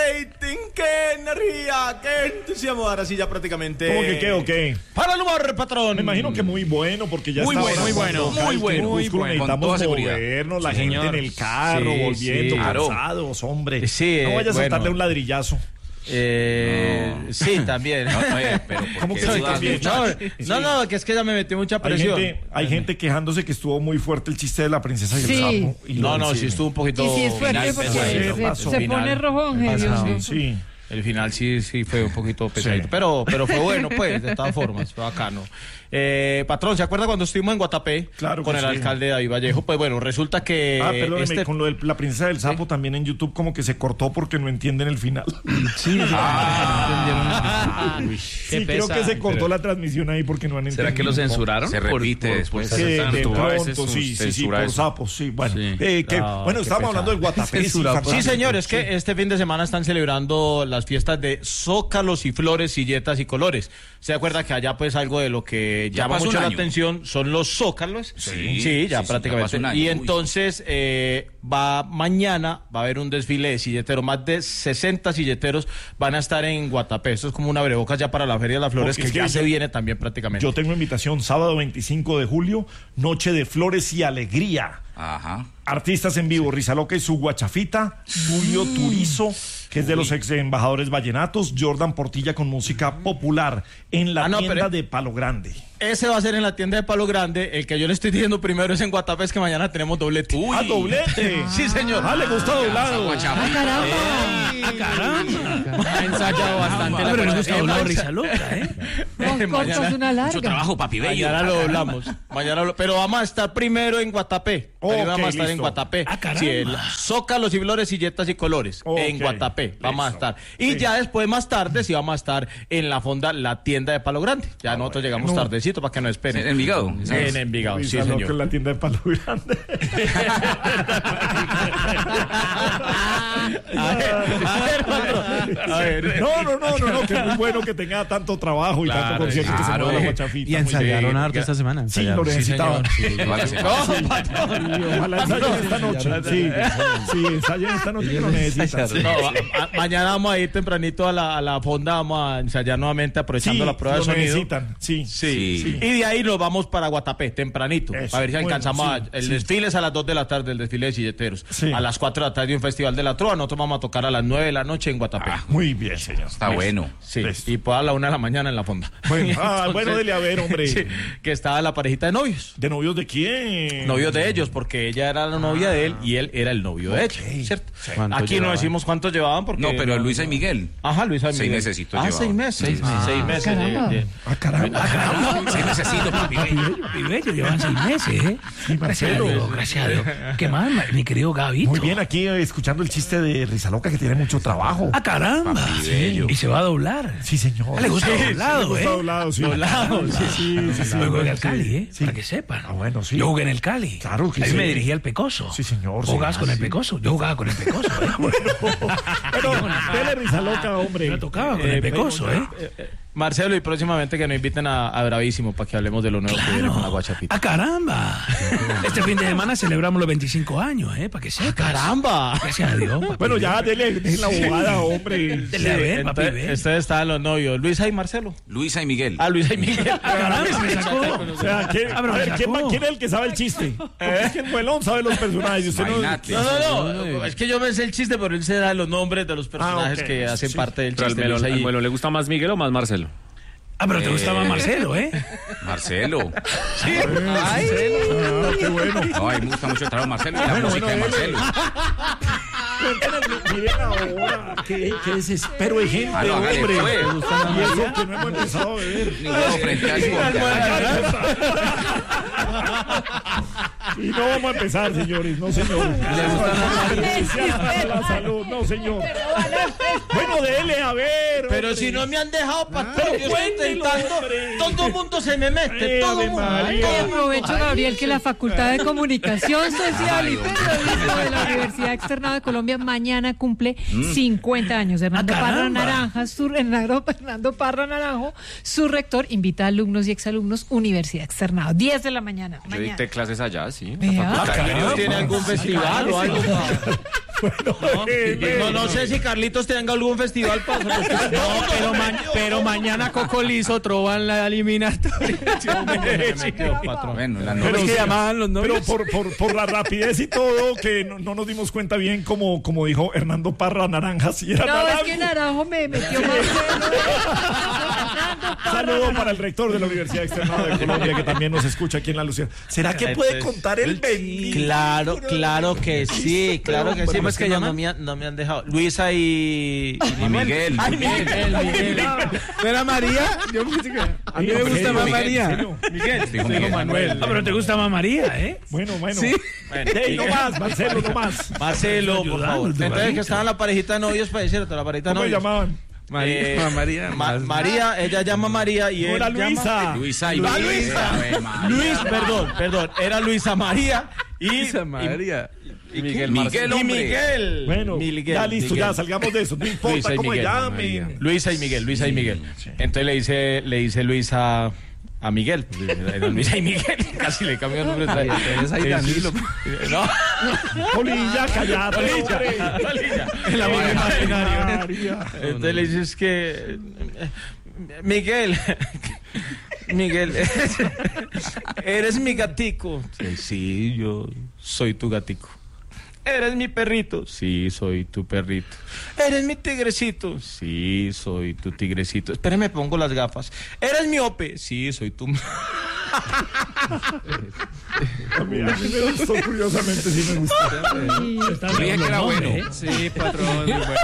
rating, qué energía, qué entusiasmo. Ahora sí ya prácticamente. ¿Cómo que qué o qué? Para el humor, patrón. Me imagino que muy bueno, porque ya muy está bueno, ahora muy bueno, cuando muy cae bueno, muy crepúsculo, bueno. necesitamos movernos, la gente en el carro, Sí, volviendo, sí. cansados, hombre. Sí, no vayas a bueno. darle un ladrillazo. Sí, también. Pero ¿Cómo que ¿por qué sí, también? No, que es que ya me metí mucha presión. Hay gente quejándose que estuvo muy fuerte el chiste de la princesa y el sapo. Y No, sí estuvo un poquito. Y sí es fuerte final, porque pasó. se pone rojón, Dios mío. Sí. El final sí fue un poquito pesadito, Sí. pero fue bueno, pues, de todas formas, fue bacano. Patrón, ¿se acuerda cuando estuvimos en Guatapé Claro con que el sí. alcalde David Vallejo? Pues bueno, resulta que Perdóneme, con lo de la princesa del sapo también en YouTube como que se cortó porque no entienden el final. Sí, Sí, creo que se cortó la transmisión ahí porque no han entendido. ¿Será que lo censuraron? Se repite después. Sí, de YouTube a veces pronto, sí, censura por eso. sapos, sí, bueno. Sí. Bueno, estábamos hablando del Guatapé. Sí, señor, es que este fin de semana están celebrando las fiestas de zócalos y flores, silletas y colores. ¿Se acuerda que allá pues algo de lo que Ya llama pasó mucho un la año. atención son los zócalos? Sí, ya sí, prácticamente. ya pasó un año. Y Uy. entonces mañana va a haber un desfile de silleteros, más de 60 silleteros van a estar en Guatapé. Esto es como un abrebocas ya para la Feria de las Flores, Porque que es ya que se viene también prácticamente. Yo tengo invitación sábado 25 de julio, noche de flores y alegría. Ajá. Artistas en vivo, Rizaloca y su guachafita, Julio Turizo, que es de los ex embajadores vallenatos, Jordan Portilla con música popular en la tienda de Palo Grande. Ese va a ser en la tienda de Palo Grande. El que yo le estoy diciendo primero es en Guatapé, es que mañana tenemos doblete. ¡Ah, doblete! Sí, señor. ¡Ah, le gustó doblado! Ha ensayado bastante la Pero le guachafita. gusta doblado Rizaloca, ¿eh? Dos cortos, una larga. Mucho trabajo, papi bello. Mañana lo doblamos. Pero vamos a estar primero en Guatapé. Ok, Vamos a estar en listo. Guatapé. Ah, caramba. Sí, zócalos y flores, silletas y colores. Ok, En Guatapé. Vamos a listo. estar. Y Sí. ya después, más tarde, sí vamos a estar en la fonda, la tienda de Palo Grande. Ya nosotros llegamos tardecito para que nos esperen. En Envigado. En Envigado, sí, Rizaloca señor. en la tienda de Palo Grande. A ver. No, que es muy bueno que tenga tanto trabajo y tanto concierto que se claro. mueva la guachafita. Y muy ensayaron bien. harto esta semana. Sí, lo necesitaba. Vale, Ojalá ensayen esta noche. Sí, ensayen esta noche que lo necesitan. Sí. No, mañana vamos a ir tempranito a la fonda, vamos a ensayar nuevamente aprovechando la prueba de lo sonido. necesitan. Sí. Sí. Y de ahí nos vamos para Guatapé, tempranito. Eso, A ver si bueno, alcanzamos. sí, El sí. desfile es a las 2 de la tarde, el desfile de silleteros. Sí. A las 4 de la tarde un festival de la trova. Nosotros vamos a tocar a las 9 de la noche en Guatapé. Muy bien, señor. Está bueno. Sí, listo. y pues a la 1 de la mañana en la fonda. Bueno, Entonces, bueno, dele a ver, hombre. sí, que estaba la parejita de novios. ¿De novios de quién? Novios de ellos, porque ella era la novia de él y él era el novio de ella, ¿cierto? ¿Cuánto Aquí no llevaban? decimos cuántos llevaban porque... No, pero Luisa y Miguel. Ajá, Luisa y 6 Miguel. mesecitos Ah, llevaban. 6 meses. 6 meses. Caramba. Ah, caramba. 6 mesecitos, papi bello. Papi bello, llevan 6 meses, ¿eh? Gracias a Dios, gracias a Dios. ¿Qué más, mi querido Gabito? Muy bien, aquí escuchando el chiste de Rizaloca que tiene mucho trabajo. ¡Ah, caramba! Papi bello. Y se va a doblar. Sí, señor. Le gusta Sí, doblado, le gusta ¿eh? doblado, sí. Doblado, Sí. Yo jugué en el Cali, ¿eh? Sí. Para que sepan. Ah, bueno, sí. Yo jugué en el Cali. Claro que Ahí sí. me dirigía el Pecoso. Sí, señor. sí. ¿Jugabas con el Sí. Pecoso? Yo jugaba con el Pecoso, ¿eh? Pero, dele Rizaloca, hombre. Me tocaba con el Pecoso, ¿eh? Marcelo, y próximamente que nos inviten a Bravísimo para que hablemos de lo nuevo que viene con la guachapita. ¡Ah, caramba! Este fin de semana celebramos los 25 años, ¿eh? Para que sepas. ¡Caramba! Gracias a Dios. papi. Bueno, ya, dele la abogada, hombre. Dele a ver, papi, Entonces, ve. ustedes estaban los novios, Luisa y Marcelo. Luisa y Miguel. Ah, Luisa y Miguel. Caramba, me sacó. O sea, ¿quién, Ah, pero a ver, me ¿quién, sacó. ¿quién es el que sabe el chiste? Porque es que el Muelón sabe los personajes. Usted no... Imagínate. No, es que yo me sé el chiste, pero él se da los nombres de los personajes ok. que hacen Sí. parte del Pero al chiste. Melón, Luisa y- ¿al Melón le gusta más Miguel o más Marcelo? Ah, pero te gustaba Marcelo, ¿eh? Marcelo. Ah, qué bueno. No, a mí me gusta mucho el trabajo de Marcelo y la música de Marcelo. Miren ahora, qué desespero de gente, Ah, no, hágale, hombre. pues. Y eso que no hemos empezado a beber. Ni huevo frente al Y no vamos a empezar, señores. No, señor. Para la salud. No, señor. Bueno, dele, a ver. Pero hombre. si no me han dejado, pastor, yo estoy cuéntelo, intentando. hombre. Todo el mundo se me mete, todo Ave el mundo. María. Y aprovecho, Gabriel, que la Facultad de Comunicación Social y Periodismo de la Universidad Externado de Colombia mañana cumple 50 años. Hernando Parra caramba. Hernando Parra Naranjo, su rector, invita a alumnos y exalumnos Universidad Externado. 10 de la mañana. Yo mañana. dicté clases allá, sí. Vea. ¿Tiene algún festival o algo? No sé si Carlitos tenga algún festival para... Pero mañana Coco Lizo trova en la eliminatoria. Bueno, la Pero noche. es que llamaban los novios. Pero por la rapidez y todo, que no nos dimos cuenta bien, como dijo Hernando Parra, naranja, si era No, naranjo. es que Naranjo me metió más. Saludo para el rector de la Universidad Externada de Colombia, que también nos escucha aquí en La Lucía. ¿Será que puede contar el 20? Claro que sí, claro que sí. ¿Cómo es que llaman? No me han dejado. Luisa y Miguel. Ay, Miguel. ¿No era María? Yo pensé que... A mí me gusta más María. Miguel. Dijo Miguel. Ah, pero te gusta más María, ¿eh? Bueno. Sí. Ey, no más, Marcelo, no más. Marcelo, por favor. Entonces, que estaban la parejita de novios para decirte, la parejita de ¿Cómo le novios. llamaban? María. María, ella llama María y No él era llama... Luisa. Luisa y Luis, perdón. Era Luisa María y... Luisa María. Y Miguel, Miguel, hombre. Miguel. Bueno, Miguel, ya listo, Miguel. ya salgamos de eso. No importa Luisa y cómo Miguel, llamen. Luisa y Miguel. Entonces le dice Luisa a Miguel. Luisa y Miguel. Casi le cambió el nombre. Eres ahí Danilo. No. Polilla, callate, hombre. El amigo imaginario. María. Entonces le dices que... Miguel, eres mi gatico. Sí, yo soy tu gatico. ¿Eres mi perrito? Sí, soy tu perrito. ¿Eres mi tigrecito? Sí, soy tu tigrecito. Espérame, pongo las gafas. ¿Eres miope? Sí, soy tu... A mí me gustó, curiosamente, sí me gustó. Dije que era bueno. Sí, patrón.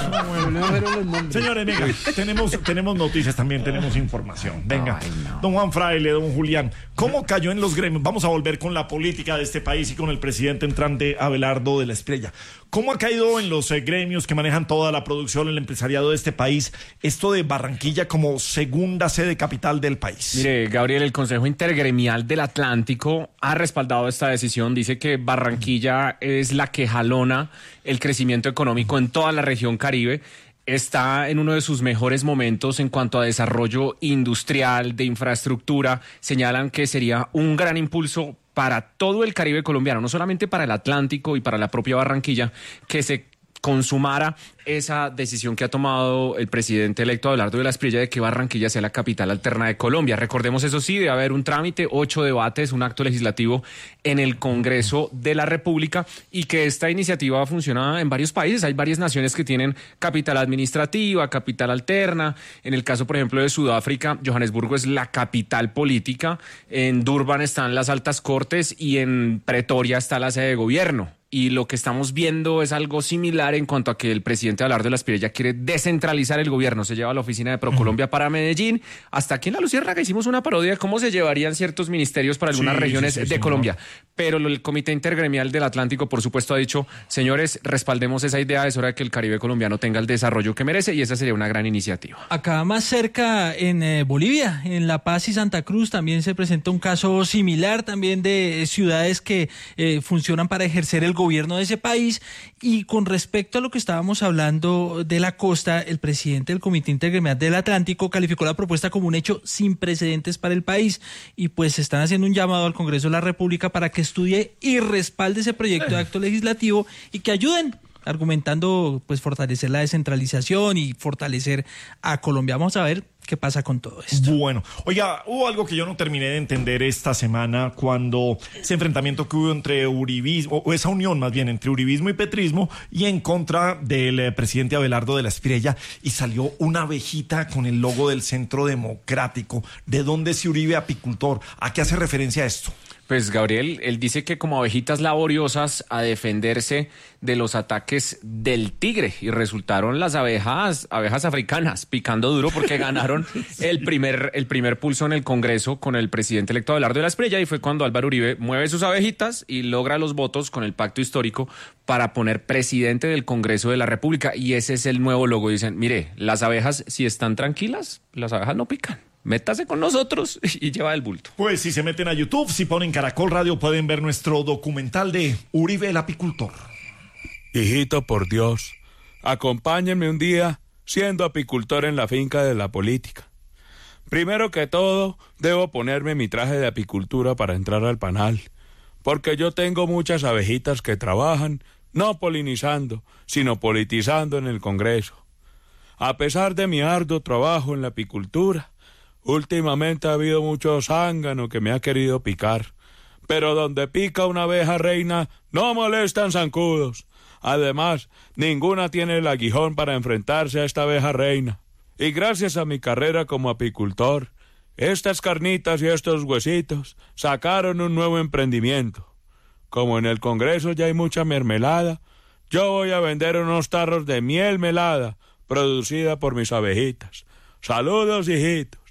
Bueno. Señores, venga, tenemos noticias también, tenemos información. Venga, don Juan Fraile, don Julián, ¿cómo cayó en los gremios? Vamos a volver con la política de este país y con el presidente entrante Abelardo de la Espriella. ¿Cómo ha caído en los gremios que manejan toda la producción, el empresariado de este país, esto de Barranquilla como segunda sede capital del país? Mire, Gabriel, el Consejo Intergremial del Atlántico ha respaldado esta decisión. Dice que Barranquilla es la que jalona el crecimiento económico en toda la región Caribe. Está en uno de sus mejores momentos en cuanto a desarrollo industrial, de infraestructura. Señalan que sería un gran impulso para todo el Caribe colombiano, no solamente para el Atlántico y para la propia Barranquilla, que se consumara esa decisión que ha tomado el presidente electo Abelardo de la Espriella de que Barranquilla sea la capital alterna de Colombia. Recordemos, eso sí, debe haber un trámite, 8 debates, un acto legislativo en el Congreso de la República, y que esta iniciativa funciona en varios países. Hay varias naciones que tienen capital administrativa, capital alterna. En el caso, por ejemplo, de Sudáfrica, Johannesburgo es la capital política, en Durban están las altas cortes y en Pretoria está la sede de gobierno. Y lo que estamos viendo es algo similar en cuanto a que el presidente Abelardo de la Espriella quiere descentralizar el gobierno. Se lleva la oficina de ProColombia para Medellín. Hasta aquí en La Luciérnaga hicimos una parodia de cómo se llevarían ciertos ministerios para algunas regiones de Colombia. Pero el Comité Intergremial del Atlántico, por supuesto, ha dicho, señores, respaldemos esa idea, es hora de que el Caribe colombiano tenga el desarrollo que merece, y esa sería una gran iniciativa. Acá más cerca, en Bolivia, en La Paz y Santa Cruz, también se presenta un caso similar, también de ciudades que funcionan para ejercer el gobierno de ese país. Y con respecto a lo que estábamos hablando de la costa, el presidente del Comité Intergremial del Atlántico calificó la propuesta como un hecho sin precedentes para el país, y pues están haciendo un llamado al Congreso de la República para que estudie y respalde ese proyecto de acto legislativo y que ayuden, argumentando pues fortalecer la descentralización y fortalecer a Colombia. Vamos a ver qué pasa con todo esto. Bueno, oiga, hubo algo que yo no terminé de entender esta semana, cuando ese enfrentamiento que hubo entre uribismo, o esa unión más bien entre uribismo y petrismo, y en contra del presidente Abelardo de la Espriella, y salió una abejita con el logo del Centro Democrático. ¿De dónde es Uribe apicultor? ¿A qué hace referencia esto? Pues Gabriel, él dice que como abejitas laboriosas a defenderse de los ataques del tigre, y resultaron las abejas africanas picando duro porque ganaron el primer pulso en el Congreso con el presidente electo Abelardo de la Espriella, y fue cuando Álvaro Uribe mueve sus abejitas y logra los votos con el pacto histórico para poner presidente del Congreso de la República, y ese es el nuevo logo. Dicen, mire, las abejas si están tranquilas, las abejas no pican. Métase con nosotros y lleva el bulto. Pues si se meten a YouTube, si ponen Caracol Radio, pueden ver nuestro documental de Uribe el apicultor. Hijito, por Dios, acompáñenme un día siendo apicultor en la finca de la política. Primero que todo, debo ponerme mi traje de apicultura para entrar al panal, porque yo tengo muchas abejitas que trabajan no polinizando, sino politizando en el Congreso. A pesar de mi arduo trabajo en la apicultura, últimamente ha habido mucho zángano que me ha querido picar. Pero donde pica una abeja reina, no molestan zancudos. Además, ninguna tiene el aguijón para enfrentarse a esta abeja reina. Y gracias a mi carrera como apicultor, estas carnitas y estos huesitos sacaron un nuevo emprendimiento. Como en el Congreso ya hay mucha mermelada, yo voy a vender unos tarros de miel melada producida por mis abejitas. Saludos, hijitos.